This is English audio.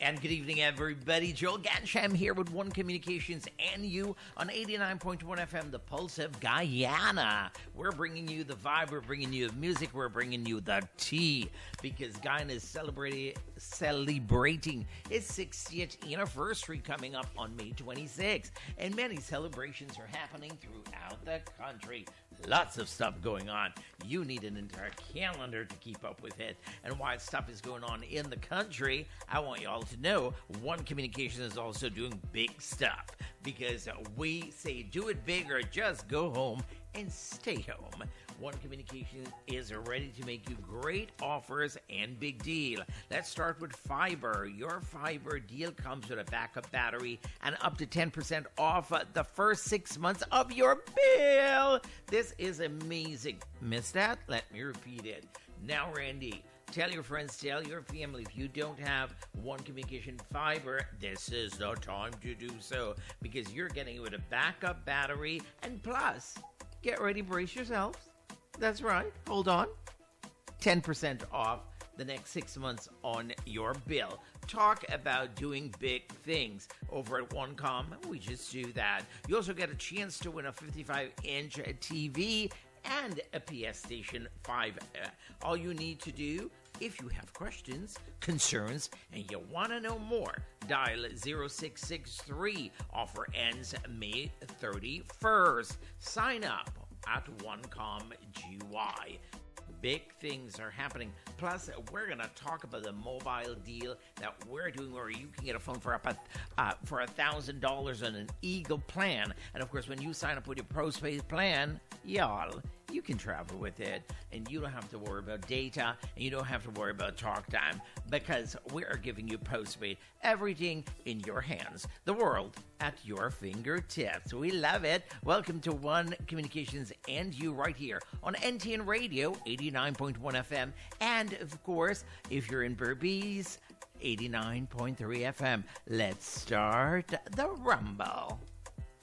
And good evening, everybody. Joel Gansham here with One Communications and you on 89.1 FM, the Pulse of Guyana. We're bringing you the vibe, we're bringing you the music, we're bringing you the tea, because Guyana is celebrating its 60th anniversary coming up on May 26th. And many celebrations are happening throughout the country. Lots of stuff going on. You need an entire calendar to keep up with it. And while stuff is going on in the country, I want you all to know One Communication is also doing big stuff, because we say do it big or just go home and stay home. One Communication is ready to make you great offers and big deal. Let's start with fiber. Your fiber deal comes with a backup battery and up to 10% off the first 6 months of your bill. This is amazing. Missed that? Let me repeat it. Now, Randy, tell your friends, tell your family, if you don't have One Communication fiber, this is the time to do so, because you're getting it with a backup battery, and plus, get ready, brace yourselves. That's right, hold on. 10% off the next 6 months on your bill. Talk about doing big things. Over at OneCom, we just do that. You also get a chance to win a 55-inch TV and a PS Station 5. All you need to do, if you have questions, concerns, and you want to know more, dial 0663. Offer ends May 31st. Sign up at OneCom GY. Big things are happening. Plus, we're going to talk about the mobile deal that we're doing, where you can get a phone for $1,000 on an Eagle plan. And of course, when you sign up with your postpaid plan, y'all, you can travel with it, and you don't have to worry about data, and you don't have to worry about talk time, because we are giving you postpaid, everything in your hands, the world at your fingertips. We love it. Welcome to One Communications and you right here on NTN Radio 89.1 FM, and of course, if you're in Berbice, 89.3 FM. Let's start the rumble.